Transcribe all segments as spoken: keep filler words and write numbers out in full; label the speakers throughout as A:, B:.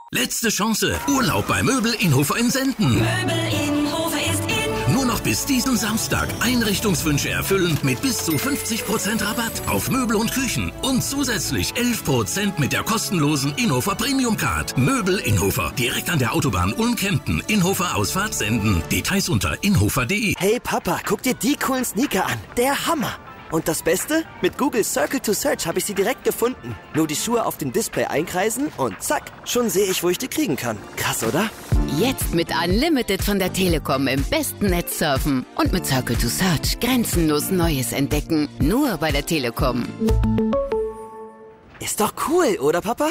A: Letzte Chance. Urlaub bei Möbel Inhofer in Senden.
B: Möbel Inhofer ist in.
A: Nur noch bis diesen Samstag. Einrichtungswünsche erfüllen mit bis zu fünfzig Prozent Rabatt auf Möbel und Küchen. Und zusätzlich elf Prozent mit der kostenlosen Inhofer Premium Card. Möbel Inhofer. Direkt an der Autobahn Ulm-Kempten. Inhofer Ausfahrt Senden. Details unter inhofer punkt de.
C: Hey Papa, guck dir die coolen Sneaker an. Der Hammer. Und das Beste? Mit Google Circle to Search habe ich sie direkt gefunden. Nur die Schuhe auf dem Display einkreisen und zack, schon sehe ich, wo ich die kriegen kann. Krass, oder?
D: Jetzt mit Unlimited von der Telekom im besten Netz surfen. Und mit Circle to Search grenzenlos Neues entdecken. Nur bei der Telekom.
C: Ist doch cool, oder Papa?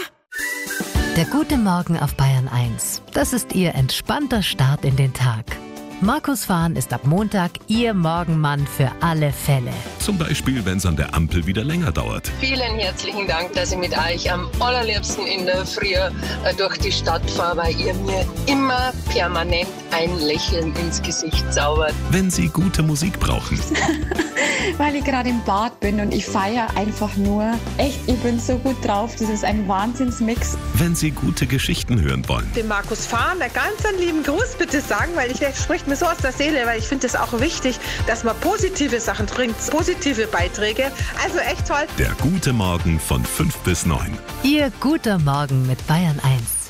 E: Der gute Morgen auf Bayern eins. Das ist Ihr entspannter Start in den Tag. Markus Fahn ist ab Montag Ihr Morgenmann für alle Fälle.
F: Zum Beispiel, wenn es an der Ampel wieder länger dauert.
G: Vielen herzlichen Dank, dass ich mit euch am allerliebsten in der Früh äh, durch die Stadt fahre, weil ihr mir immer permanent ein Lächeln ins Gesicht zaubert.
F: Wenn Sie gute Musik brauchen.
H: Weil ich gerade im Bad bin und ich feiere einfach nur. Echt, ich bin so gut drauf. Das ist ein Wahnsinnsmix.
F: Wenn Sie gute Geschichten hören wollen.
I: Dem Markus Fahn einen ganz einen lieben Gruß bitte sagen, weil ich, der spricht mir so aus der Seele, weil ich finde es auch wichtig, dass man positive Sachen bringt, positive Beiträge. Also echt toll.
F: Der gute Morgen von fünf bis neun.
E: Ihr guter Morgen mit Bayern eins.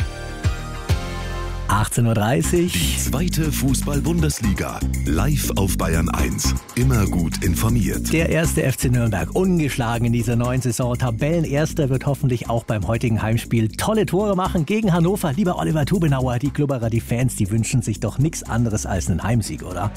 J: achtzehn Uhr dreißig.
F: Die zweite Fußball-Bundesliga. Live auf Bayern eins. Immer gut informiert.
J: Der erste F C Nürnberg, ungeschlagen in dieser neuen Saison. Tabellenerster, wird hoffentlich auch beim heutigen Heimspiel tolle Tore machen gegen Hannover. Lieber Oliver Tubenauer, die Klubberer, die Fans, die wünschen sich doch nichts anderes als einen Heimsieg, oder?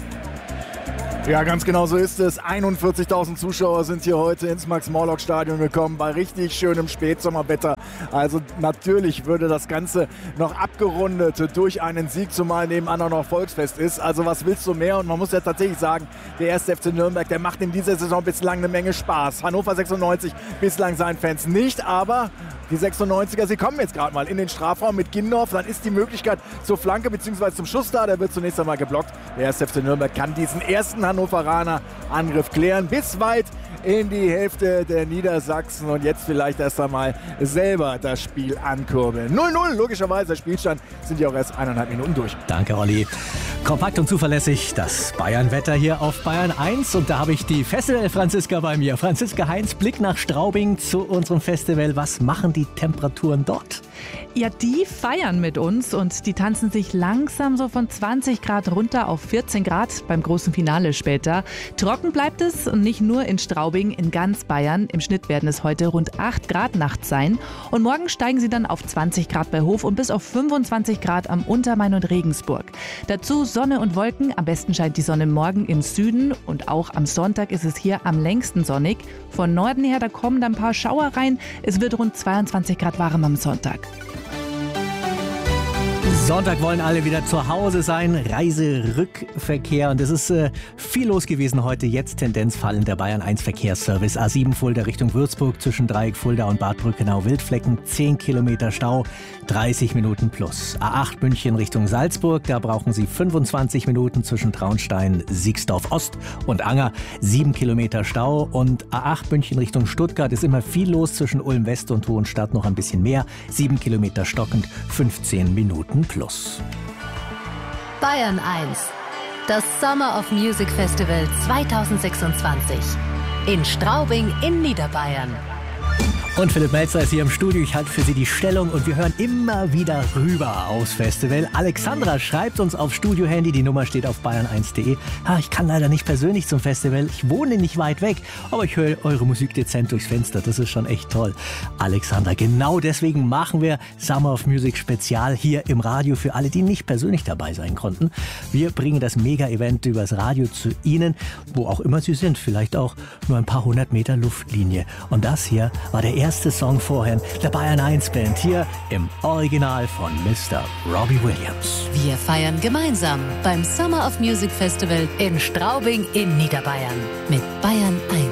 K: Ja, ganz genau so ist es. einundvierzigtausend Zuschauer sind hier heute ins Max-Morlock-Stadion gekommen bei richtig schönem Spätsommerwetter. Also natürlich würde das Ganze noch abgerundet durch einen Sieg, zumal nebenan auch noch Volksfest ist. Also was willst du mehr? Und man muss ja tatsächlich sagen, der erste F C Nürnberg, der macht in dieser Saison bislang eine Menge Spaß. Hannover sechsundneunzig bislang seinen Fans nicht, aber die sechsundneunziger, sie kommen jetzt gerade mal in den Strafraum mit Gindorf. Dann ist die Möglichkeit zur Flanke bzw. zum Schuss da. Der wird zunächst einmal geblockt. Der erste F C Nürnberg kann diesen ersten Hannoveraner Angriff klären. Bis weit in die Hälfte der Niedersachsen. Und jetzt vielleicht erst einmal selber das Spiel ankurbeln. null null, logischerweise. Der Spielstand sind ja auch erst eineinhalb Minuten durch.
J: Danke, Olli. Kompakt und zuverlässig das Bayern-Wetter hier auf Bayern eins. Und da habe ich die Festival-Franziska bei mir. Franziska Heinz, Blick nach Straubing zu unserem Festival. Was machen die Temperaturen dort?
L: Ja, die feiern mit uns und die tanzen sich langsam so von zwanzig Grad runter auf vierzehn Grad beim großen Finale später. Trocken bleibt es und nicht nur in Straubing, in ganz Bayern. Im Schnitt werden es heute rund acht Grad nachts sein. Und morgen steigen sie dann auf zwanzig Grad bei Hof und bis auf fünfundzwanzig Grad am Untermain und Regensburg. Dazu Sonne und Wolken. Am besten scheint die Sonne morgen im Süden und auch am Sonntag ist es hier am längsten sonnig. Von Norden her, da kommen dann ein paar Schauer rein. Es wird rund zweiundzwanzig Grad warm am Sonntag.
J: Sonntag wollen alle wieder zu Hause sein, Reiserückverkehr und es ist äh, viel los gewesen heute. Jetzt Tendenz fallender Bayern eins Verkehrsservice. A sieben Fulda Richtung Würzburg zwischen Dreieck Fulda und Bad Brückenau-Wildflecken, zehn Kilometer Stau, dreißig Minuten plus. A acht München Richtung Salzburg, da brauchen Sie fünfundzwanzig Minuten zwischen Traunstein, Siegsdorf Ost und Anger, sieben Kilometer Stau. Und A acht München Richtung Stuttgart ist immer viel los zwischen Ulm West und Hohenstadt, noch ein bisschen mehr, sieben Kilometer stockend, fünfzehn Minuten plus.
E: Bayern eins. Das Summer of Music Festival zweitausendsechsundzwanzig. In Straubing in Niederbayern.
J: Und Philipp Melzer ist hier im Studio. Ich halte für Sie die Stellung und wir hören immer wieder rüber aufs Festival. Alexandra schreibt uns auf Studio-Handy, die Nummer steht auf bayern eins punkt de. Ah, ich kann leider nicht persönlich zum Festival, ich wohne nicht weit weg, aber ich höre eure Musik dezent durchs Fenster. Das ist schon echt toll. Alexandra, genau deswegen machen wir Summer of Music Spezial hier im Radio für alle, die nicht persönlich dabei sein konnten. Wir bringen das Mega-Event übers Radio zu Ihnen, wo auch immer Sie sind. Vielleicht auch nur ein paar hundert Meter Luftlinie. Und das hier war der erste Song vorher der Bayern eins Band hier im Original von Mister Robbie Williams.
E: Wir feiern gemeinsam beim Summer of Music Festival in Straubing in Niederbayern mit Bayern eins.